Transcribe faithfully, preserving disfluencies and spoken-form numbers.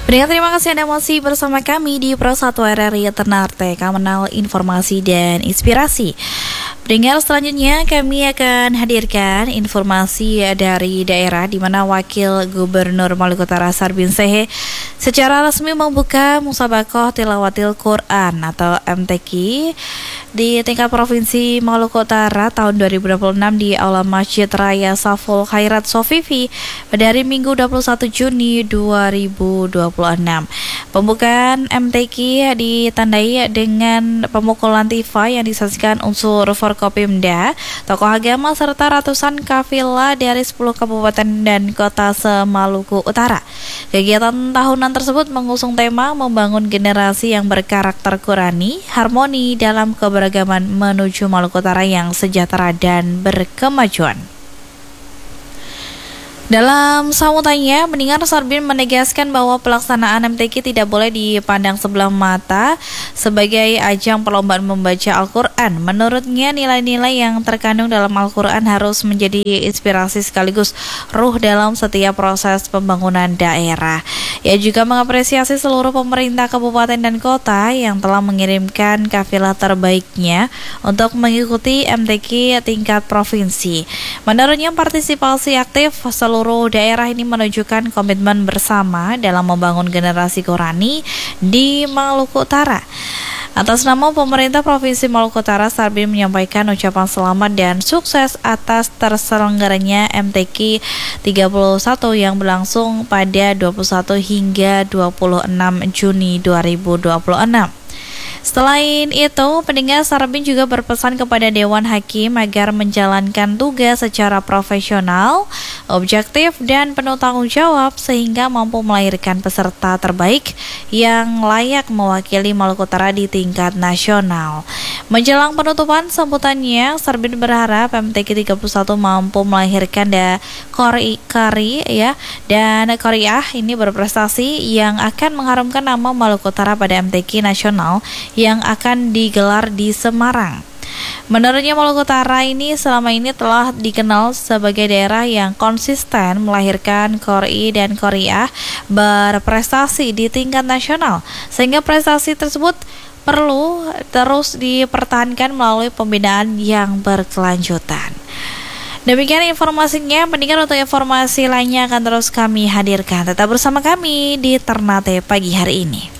Pendengar, terima kasih Anda masih bersama kami di Pro satu R R I Ternate, Kanal Informasi dan Inspirasi. Pendengar, selanjutnya kami akan hadirkan informasi dari daerah di mana Wakil Gubernur Maluku Utara Sarbin Sehe secara resmi membuka Musabakoh Tilawatil Quran atau M T Q di tingkat Provinsi Maluku Utara tahun dua ribu dua puluh enam di Aula Masjid Raya Saful Khairat Sofifi pada hari Minggu dua puluh satu Juni dua ribu dua puluh enam. Pembukaan M T Q ditandai dengan pemukulan tifa yang disaksikan unsur Forkopimda, tokoh agama serta ratusan kafilah dari sepuluh kabupaten dan kota se-Maluku Utara. Kegiatan tahunan tersebut mengusung tema membangun generasi yang berkarakter Qurani, harmoni dalam keberagaman menuju Maluku Utara yang sejahtera dan berkemajuan. Dalam sambutannya, pendengar, Sarbin menegaskan bahwa pelaksanaan M T Q tidak boleh dipandang sebelah mata sebagai ajang perlombaan membaca Al-Quran. Menurutnya, nilai-nilai yang terkandung dalam Al-Quran harus menjadi inspirasi sekaligus ruh dalam setiap proses pembangunan daerah. Ia juga mengapresiasi seluruh pemerintah kabupaten dan kota yang telah mengirimkan kafilah terbaiknya untuk mengikuti M T Q tingkat provinsi. Menurutnya, partisipasi aktif seluruh Seluruh daerah ini menunjukkan komitmen bersama dalam membangun generasi Qurani di Maluku Utara. Atas nama pemerintah Provinsi Maluku Utara, Sarbin menyampaikan ucapan selamat dan sukses atas terselenggaranya M T Q tiga puluh satu yang berlangsung pada dua puluh satu hingga dua puluh enam Juni dua ribu dua puluh enam. Selain itu, pendengar, Sarbin juga berpesan kepada Dewan Hakim agar menjalankan tugas secara profesional, objektif, dan penuh tanggung jawab sehingga mampu melahirkan peserta terbaik yang layak mewakili Maluku Utara di tingkat nasional. Menjelang penutupan sambutannya, Sarbin berharap M T Q tiga puluh satu mampu melahirkan da kori kari ya dan Korea ini berprestasi yang akan mengharumkan nama Maluku Utara pada M T Q nasional yang akan digelar di Semarang. Menurutnya, Maluku Utara ini selama ini telah dikenal sebagai daerah yang konsisten melahirkan Kori dan Korea berprestasi di tingkat nasional, sehingga prestasi tersebut perlu terus dipertahankan melalui pembinaan yang berkelanjutan. Demikian informasinya, pendengar. Untuk informasi lainnya akan terus kami hadirkan. Tetap bersama kami di Ternate pagi hari ini.